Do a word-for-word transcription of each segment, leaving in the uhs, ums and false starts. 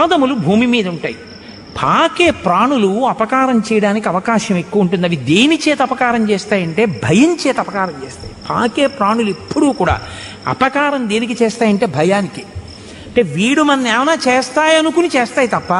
పాదములు భూమి మీద ఉంటాయి. పాకే ప్రాణులు అపకారం చేయడానికి అవకాశం ఎక్కువ ఉంటుంది. అవి దేని చేత అపకారం చేస్తాయంటే భయం చేత అపకారం చేస్తాయి. పాకే ప్రాణులు ఎప్పుడూ కూడా అపకారం దేనికి చేస్తాయంటే భయానికి. అంటే వీడు మన ఏమైనా చేస్తాయనుకుని చేస్తాయి తప్ప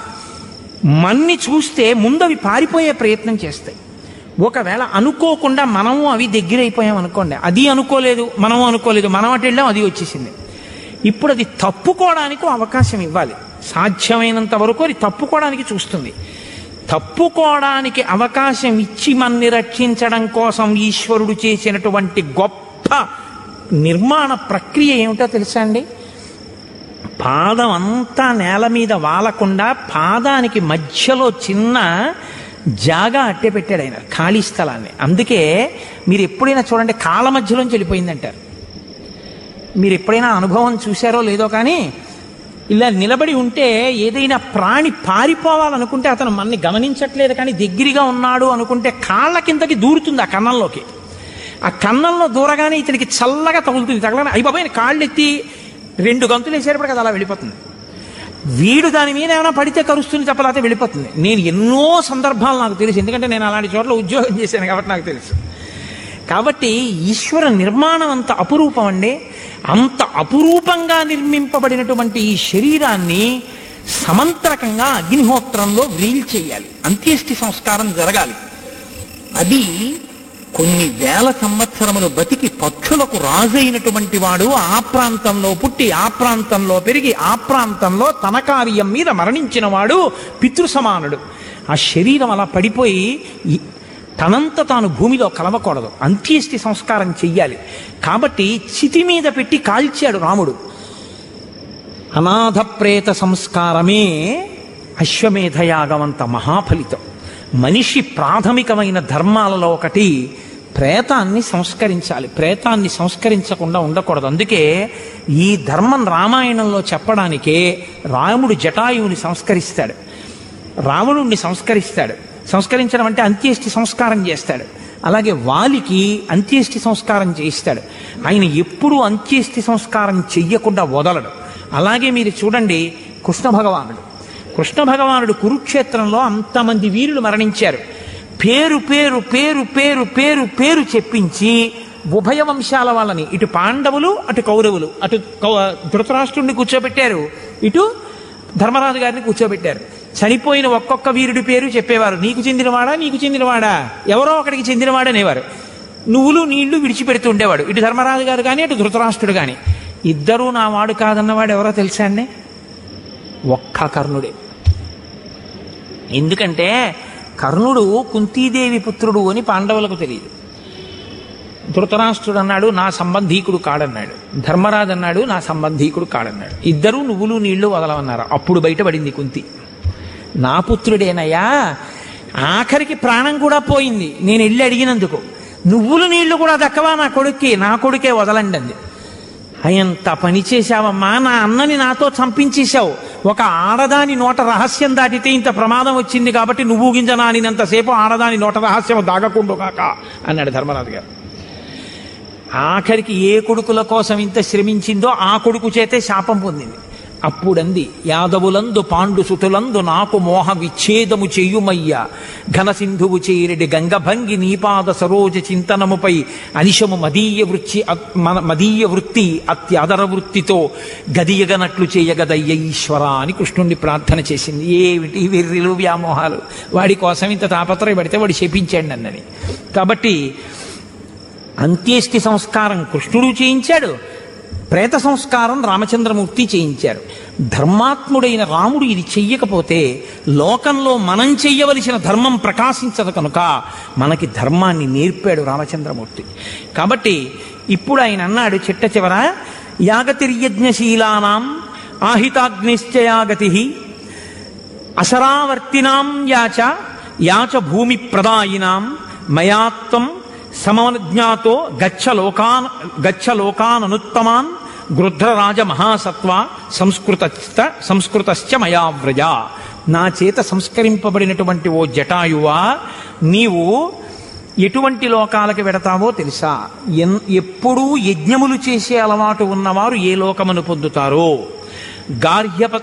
మన్ని చూస్తే ముందు అవి పారిపోయే ప్రయత్నం చేస్తాయి. ఒకవేళ అనుకోకుండా మనము అవి దగ్గర అయిపోయాం అనుకోండి, అది అనుకోలేదు మనము అనుకోలేదు, మనం అటు వెళ్ళాం అది వచ్చేసింది. ఇప్పుడు అది తప్పుకోవడానికి అవకాశం ఇవ్వాలి. సాధ్యమైనంత వరకు అది తప్పుకోవడానికి చూస్తుంది. తప్పుకోవడానికి అవకాశం ఇచ్చి మన్ని రక్షించడం కోసం ఈశ్వరుడు చేసినటువంటి గొప్ప నిర్మాణ ప్రక్రియ ఏమిటో తెలుసా అండి? పాదం అంతా నేల మీద వాలకుండా పాదానికి మధ్యలో చిన్న జాగా అట్టే పెట్టాడు ఆయన, ఖాళీ స్థలాన్ని. అందుకే మీరు ఎప్పుడైనా చూడండి కాళ్ళ మధ్యలోంచి వెళ్ళిపోయిందంటారు. మీరు ఎప్పుడైనా అనుభవం చూశారో లేదో కానీ ఇలా నిలబడి ఉంటే ఏదైనా ప్రాణి పారిపోవాలనుకుంటే అతను మనని గమనించట్లేదు కానీ దగ్గరగా ఉన్నాడు అనుకుంటే కాళ్ళ కిందకి దూరుతుంది ఆ కన్నంలోకి. ఆ కన్నంలో దూరగానే ఇతనికి చల్లగా తగులుతుంది. తగలగానే అయ్యి బాబాయ్ కాళ్ళు ఎత్తి రెండు గంతులు వేసేటప్పుడు కదా అలా వెళ్ళిపోతుంది. వీడు దాని మీద ఏమైనా పడితే కరుస్తుంది చెప్పలేకపోతే వెళ్ళిపోతుంది. నేను ఎన్నో సందర్భాలు నాకు తెలుసు, ఎందుకంటే నేను అలాంటి చోట్ల ఉద్యోగం చేశాను కాబట్టి నాకు తెలుసు. కాబట్టి ఈశ్వర నిర్మాణం అంత అపురూపం అండి. అంత అపురూపంగా నిర్మింపబడినటువంటి ఈ శరీరాన్ని సమంత్రకంగా అగ్నిహోత్రంలో వ్రీల్ చేయాలి, అంత్యేష్టి సంస్కారం జరగాలి. అది కొన్ని వేల సంవత్సరములు బతికి పక్షులకు రాజైనటువంటి వాడు ఆ ప్రాంతంలో పుట్టి ఆ ప్రాంతంలో పెరిగి ఆ ప్రాంతంలో తన కార్యం మీద మరణించిన వాడు పితృ సమానుడు. ఆ శరీరం అలా పడిపోయి తనంత తాను భూమిలో కలవకూడదు, అంత్యేష్టి సంస్కారం చెయ్యాలి. కాబట్టి చితి మీద పెట్టి కాల్చాడు రాముడు. అనాథ ప్రేత సంస్కారమే అశ్వమేధయాగమంత మహాఫలితం. మనిషి ప్రాథమికమైన ధర్మాలలో ఒకటి ప్రేతాన్ని సంస్కరించాలి. ప్రేతాన్ని సంస్కరించకుండా ఉండకూడదు. అందుకే ఈ ధర్మం రామాయణంలో చెప్పడానికే రాముడు జటాయువుని సంస్కరిస్తాడు, రావణుణ్ణి సంస్కరిస్తాడు. సంస్కరించడం అంటే అంత్యేష్టి సంస్కారం చేస్తాడు. అలాగే వాలికి అంత్యేష్టి సంస్కారం చేయిస్తాడు. ఆయన ఎప్పుడూ అంత్యేష్టి సంస్కారం చెయ్యకుండా వదలడు. అలాగే మీరు చూడండి కృష్ణ భగవానుడు కృష్ణ భగవానుడు కురుక్షేత్రంలో అంతమంది వీరులు మరణించారు. పేరు పేరు పేరు పేరు పేరు పేరు చెప్పించి ఉభయ వంశాల వాళ్ళని, ఇటు పాండవులు అటు కౌరవులు, అటు ధృతరాష్ట్రుడిని కూర్చోబెట్టారు, ఇటు ధర్మరాజు గారిని కూర్చోబెట్టారు. చనిపోయిన ఒక్కొక్క వీరుడి పేరు చెప్పేవారు. నీకు చెందినవాడా నీకు చెందినవాడా ఎవరో ఒకడికి చెందినవాడనేవారు. నువ్వులు నీళ్లు విడిచిపెడుతూ ఉండేవాడు ఇటు ధర్మరాజు గారు కానీ అటు ధృతరాష్ట్రుడు కానీ. ఇద్దరూ నా వాడు కాదన్నవాడు ఎవరో తెలుసా అండి? ఒక్క కర్ణుడే. ఎందుకంటే కర్ణుడు కుంతీదేవి పుత్రుడు అని పాండవులకు తెలియదు. ధృతరాష్ట్రుడు అన్నాడు నా సంబంధీకుడు కాడన్నాడు, ధర్మరాజు అన్నాడు నా సంబంధీకుడు కాడన్నాడు. ఇద్దరూ నువ్వులు నీళ్లు వదలవన్నారు. అప్పుడు బయటపడింది కుంతి, నా పుత్రుడేనయ్యా, ఆఖరికి ప్రాణం కూడా పోయింది నేను వెళ్ళి అడిగినందుకు, నువ్వులు నీళ్లు కూడా దక్కవా నా కొడుక్కి, నా కొడుకే వదలండి అంది. ఎంత పని చేశావమ్మా, నా అన్నని నాతో చంపించేశావు. ఒక ఆడదాని నోట రహస్యం దాటితే ఇంత ప్రమాదం వచ్చింది కాబట్టి నువ్వు గింజ నానినంతసేపు ఆడదాని నోట రహస్యం దాగకుండా కాక అన్నాడు ధర్మరాజు గారు. ఆఖరికి ఏ కొడుకుల కోసం ఇంత శ్రమించిందో ఆ కొడుకు చేతే శాపం పొందింది. అప్పుడంది యాదవులందు పాండు సుతులందు నాకు మోహ విచ్ఛేదము చెయ్యుమయ్య, ఘనసింధువు చేరెడి గంగభంగి నీపాద సరోజ చింతనముపై అనిశము మదీయ వృత్తి మదీయ వృత్తి అత్యాదర వృత్తితో గదియగనట్లు చేయగదయ్య ఈశ్వర అని కృష్ణుణ్ణి ప్రార్థన చేసింది. ఏమిటి వెర్రిలు వ్యామోహాలు, వాడి కోసం ఇంత తాపత్రయపడితే వాడు శపించండి అన్నది. కాబట్టి అంత్యేష్టి సంస్కారం కృష్ణుడు చేయించాడు, ప్రేత సంస్కారం రామచంద్రమూర్తి చేయించారు. ధర్మాత్ముడైన రాముడు ఇది చెయ్యకపోతే లోకంలో మనం చెయ్యవలసిన ధర్మం ప్రకాశించదు కనుక మనకి ధర్మాన్ని నేర్పాడు రామచంద్రమూర్తి. కాబట్టి ఇప్పుడు ఆయన అన్నాడు చిట్ట చివర, యాగతిర్యజ్ఞశీలానాం ఆహితాగ్నిశ్చయాగతి అసరావర్తినాం యాచ యాచ భూమి ప్రదాయినాం మయాత్వం సమజ్ఞాతో గచ్చ లోకాన్ గచ్చ లోకాన్ అనుత్తమాన్ గృధ్రరాజ మహాసత్వ సంస్కృత సంస్కృతశ్చ మయావ్రజ. నా చేత సంస్కరింపబడినటువంటి ఓ జటాయువా, నీవు ఎటువంటి లోకాలకు వెడతావో తెలుసా? ఎన్ ఎప్పుడూ యజ్ఞములు చేసే అలవాటు ఉన్నవారు ఏ లోకమును పొందుతారో, గార్హ్యప